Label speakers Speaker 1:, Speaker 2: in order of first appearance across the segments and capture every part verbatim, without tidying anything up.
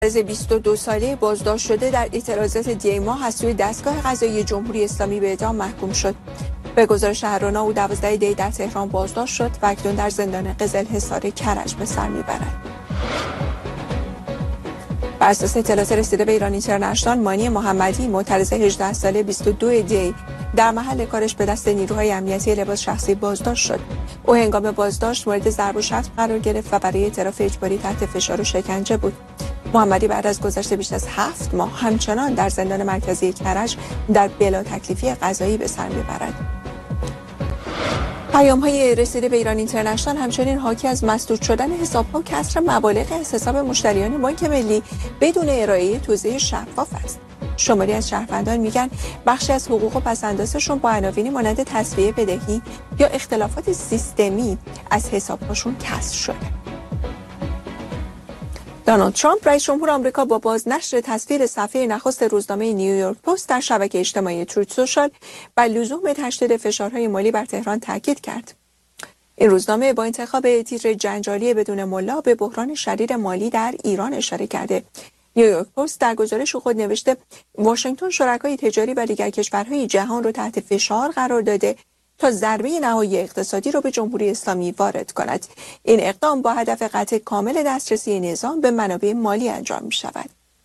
Speaker 1: از بیست و دو ساله بازداشت شده در اعتراضات دی ماه از سوی دستگاه قضایی جمهوری اسلامی به اعدام محکوم شد. به گزارش هرونا او دوازده دی در تهران بازداشت شد و اکنون در زندان قزل حصار کرج به سر میبرد. بر اساس اطلاعات رسیده به ایران اینترنشنال، مانی محمدی معترض هجده ساله بیست و دو دی در محل کارش به دست نیروهای امنیتی لباس شخصی بازداشت شد. او هنگام بازداشت مورد ضرب و شتم قرار گرفت و برای اعتراف اجباری تحت فشار و شکنجه بود. محمدی بعد از گذشت بیش از هفت ماه همچنان در زندان مرکزی کرج در بلا تکلیفی قضایی به سر میبرد. پیام‌های رسیده به ایران اینترنشنال همچنین حاکی از مسدود شدن حساب‌ها و کسر مبالغ از حساب مشتریان بانک ملی بدون ارائه توضیح شفاف است. شماری از شهروندان میگن بخشی از حقوق و پس‌اندازشون با عناوینی مانند تسویه بدهی یا اختلافات سیستمی از حساب‌هاشون کسر شده. دونالد ترامپ رئیس جمهور آمریکا با بازنشر تصویر صفحه نخست روزنامه نیویورک پست در شبکه اجتماعی تروت سوشال بر لزوم تشدید فشارهای مالی بر تهران تاکید کرد. این روزنامه با انتخاب تیتر جنجالی بدون ملا به بحران شدید مالی در ایران اشاره کرده. نیویورک پست در گزارش خود نوشته واشنگتن شرکای تجاری و دیگر کشورهای جهان را تحت فشار قرار داده تا ضربه نهایی اقتصادی را به جمهوری اسلامی وارد کند. این اقدام با هدف قطع کامل دسترسی نظام به منابع مالی انجام می شود.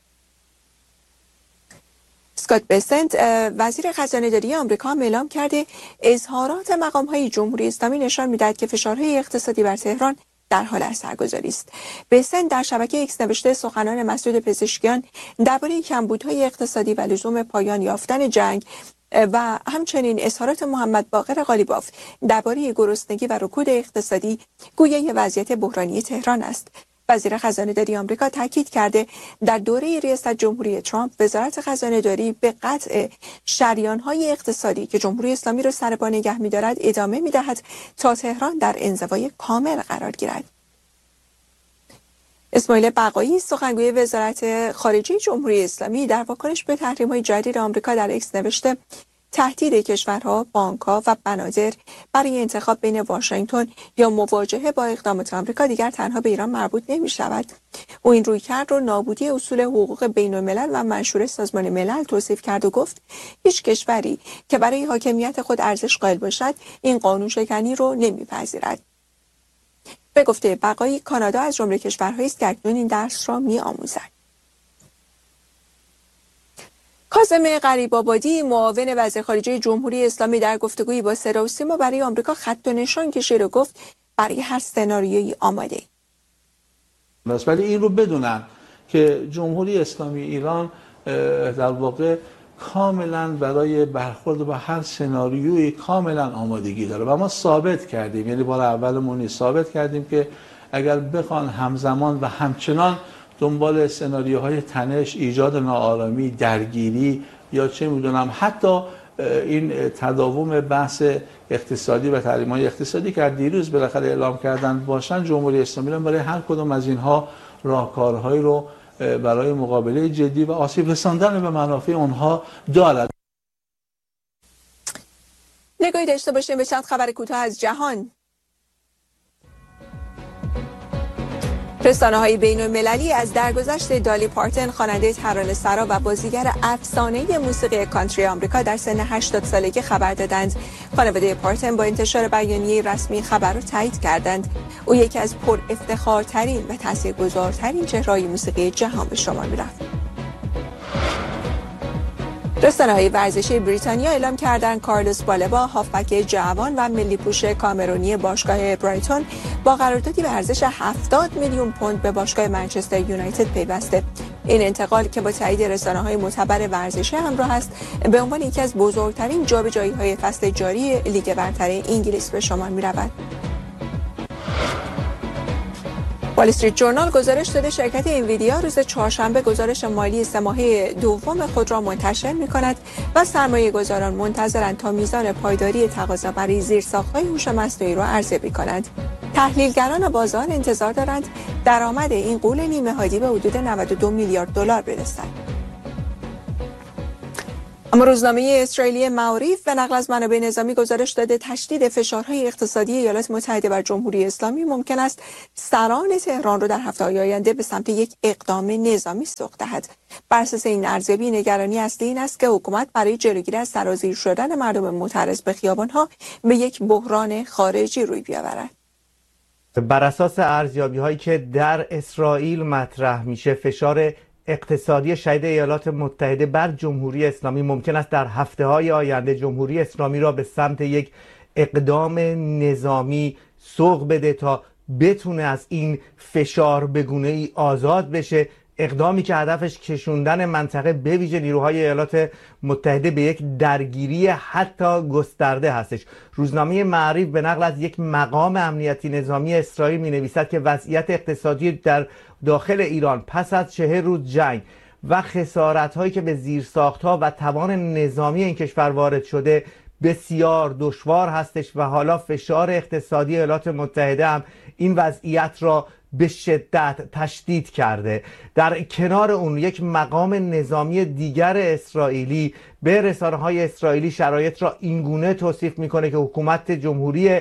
Speaker 1: اسکات بسنت وزیر خزانه‌داری آمریکا اعلام کرده اظهارات مقام‌های جمهوری اسلامی نشان می‌دهد که فشارهای اقتصادی بر تهران در حال اثرگذاری است. بسنت در شبکه ایکس نوشته سخنان مسعود پزشکیان درباره کمبودهای اقتصادی و لزوم پایان یافتن جنگ و همچنین اظهارات محمد باقر قالیباف درباره گرسنگی و رکود اقتصادی گویای وضعیت بحرانی تهران است. وزیر خزانه‌داری آمریکا تاکید کرده در دوره ریاست جمهوری ترامپ وزارت خزانه‌داری به قطع شریان‌های اقتصادی که جمهوری اسلامی را سر پا نگه می‌دارد ادامه می‌دهد تا تهران در انزوای کامل قرار گیرد. اسماعیل بقایی سخنگوی وزارت خارجه جمهوری اسلامی در واکنش به تحریم‌های جدید آمریکا در ایکس نوشته تهدید کشورها، بانک‌ها و بنادر برای انتخاب بین واشنگتن یا مواجهه با اقدامات آمریکا دیگر تنها به ایران مربوط نمی‌شود. او این رویکرد را نابودی اصول حقوق بین‌الملل و منشور سازمان ملل توصیف کرد و گفت هیچ کشوری که برای حاکمیت خود ارزش قائل باشد این قانون شکنی را نمی‌پذیرد. به گفته بقایی کانادا از جمله کشورهایی است که اکنون این درس را می‌آموزد. کاظم غریب‌آبادی معاون وزیر خارجه جمهوری اسلامی در گفتگویی با صدا و سیما برای آمریکا خط و نشان کشید و گفت برای هر سناریویی آماده.
Speaker 2: بس ولی این رو بدونن که جمهوری اسلامی ایران در واقع کاملا برای برخورد با هر سناریویی کاملا آمادگی داره و ما ثابت کردیم، یعنی بار اولمون ثابت کردیم که اگر بخوان همزمان و همچنان دنبال سناریوهای تنش، ایجاد ناآرامی، درگیری یا چه میدونم حتی این تداوم بحث اقتصادی و تحریم‌های اقتصادی که دیروز بالاخره اعلام کردن باشن، جمهوری اسلامی برای هر کدوم از اینها راهکارهایی رو برای مقابله جدی و آسیب رساندن به منافع اونها دارد.
Speaker 1: نگاهی داشته باشیم به چند خبر کوتاه از جهان. رسانه‌های بین‌المللی از درگذشت دالی پارتن، خواننده ترانه‌سرا و بازیگر افسانه موسیقی کانتری آمریکا در سن هشتاد سالگی خبر دادند. خانواده پارتن با انتشار بیانیه رسمی خبر را تایید کردند. او یکی از پر افتخارترین و تاثیرگذارترین چهره‌های موسیقی جهان به شمار می‌رفت. رسانه‌های ورزشی بریتانیا اعلام کردند کارلوس بالبا، هافبک جوان و ملی پوش کامرونی باشگاه برایتون با قراردادی به ارزش هفتاد میلیون پوند به باشگاه منچستر یونایتد پیوسته. این انتقال که با تایید رسانه‌های معتبر ورزشی همراه است، به عنوان یکی از بزرگترین جابجایی‌های فصل جاری لیگ برتر انگلیس به شمار می‌رود. وال استریت جورنال گزارش داده شرکت انویدیا روز چهارشنبه گزارش مالی سه ماهه دوم خود را منتشر می‌کند و سرمایه‌گذاران منتظرند تا میزان پایداری تقاضا برای زیرساخت‌های هوش مصنوعی را عرضه کنند. تحلیلگران بازار انتظار دارند درآمد این غول نیمه نهادی به حدود نود و دو میلیارد دلار برسد. اما روزنامه اسرائیلی معاریف به نقل از منابع نظامی گزارش داده تشدید فشارهای اقتصادی ایالات متحده بر جمهوری اسلامی ممکن است سران تهران را در هفته‌های آینده به سمت یک اقدام نظامی سوق دهد. بر اساس این ارزیابی نگرانی اصلی این است که حکومت برای جلوگیری از سرازیر شدن مردم معترض به خیابان‌ها به یک بحران خارجی روی بیاورد.
Speaker 3: بر اساس ارزیابی هایی که در اسرائیل مطرح میشه، فشار اقتصادی شدید ایالات متحده بر جمهوری اسلامی ممکن است در هفته‌های آینده جمهوری اسلامی را به سمت یک اقدام نظامی سوق بده تا بتونه از این فشار به گونه‌ای آزاد بشه، اقدامی که هدفش کشوندن منطقه به ویژه نیروهای ایالات متحده به یک درگیری حتی گسترده هستش. روزنامه معاریف به نقل از یک مقام امنیتی نظامی اسرائیل می نویسد که وضعیت اقتصادی در داخل ایران پس از چهل روز جنگ و خسارت‌هایی که به زیرساخت‌ها و توان نظامی این کشور وارد شده بسیار دشوار هستش و حالا فشار اقتصادی ایالات متحده هم این وضعیت را به شدت تشدید کرده. در کنار اون یک مقام نظامی دیگر اسرائیلی به رسانه‌های اسرائیلی شرایط را اینگونه توصیف میکنه که حکومت جمهوری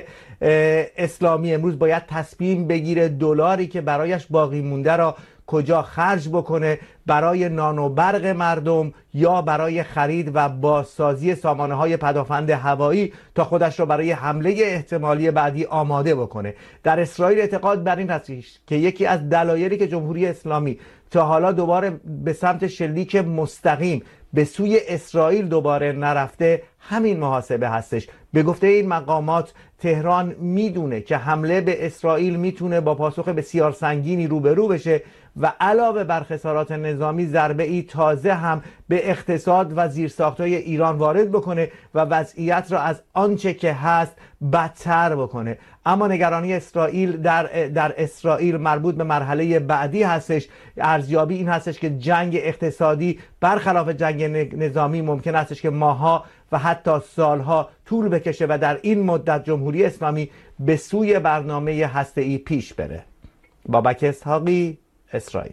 Speaker 3: اسلامی امروز باید تصمیم بگیره دلاری که برایش باقی مونده را کجا خرج بکنه، برای نان و برق مردم یا برای خرید و بازسازی سامانه‌های پدافند هوایی تا خودش را برای حمله احتمالی بعدی آماده بکنه. در اسرائیل اعتقاد بر این هست که یکی از دلایلی که جمهوری اسلامی تا حالا دوباره به سمت شلیک مستقیم به سوی اسرائیل دوباره نرفته همین محاسبه هستش. به گفته این مقامات تهران میدونه که حمله به اسرائیل میتونه با پاسخ بسیار سنگینی روبرو بشه و علاوه بر خسارات نظامی ضربه ای تازه هم به اقتصاد و زیرساخت‌های ایران وارد بکنه و وضعیت را از آنچه که هست بدتر بکنه. اما نگرانی اسرائیل در در اسرائیل مربوط به مرحله بعدی هستش. ارزیابی این هستش که جنگ اقتصادی برخلاف جنگ نظامی ممکن هستش که ماها و حتی سالها طول بکشه و در این مدت جمهوری اسلامی به سوی برنامه هسته‌ای پیش بره. بابک اسحاقی، اسرائیل.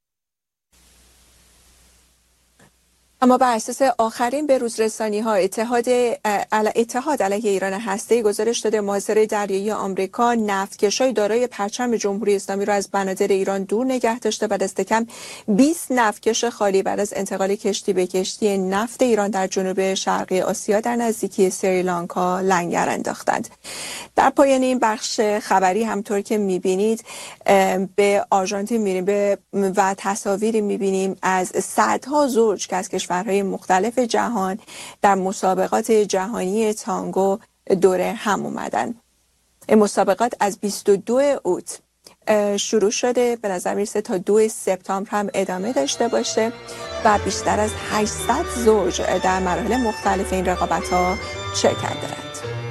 Speaker 1: اما بر اساس آخرین بروزرسانی ها اتحاد اتحاد علیه ایران هسته‌ای گزارش داده محاصره دریایی آمریکا نفتکشای دارای پرچم جمهوری اسلامی را از بنادر ایران دور نگه داشته و دست کم بیست نفتکش خالی بعد از انتقال کشتی به کشتی نفت ایران در جنوب شرقی آسیا در نزدیکی سریلانکا لنگر انداختند. در پایان این بخش خبری همطور که می‌بینید به آرژانتین میریم به و تصاویری می‌بینیم از صدها زوج که از کشورهای مختلف جهان در مسابقات جهانی تانگو دور هم اومدن. این مسابقات از بیست و دو اوت شروع شده، به نظر میرسه تا دو سپتامبر هم ادامه داشته باشه و بیشتر از هشتصد زوج در مراحل مختلف این رقابت‌ها شرکت دارند.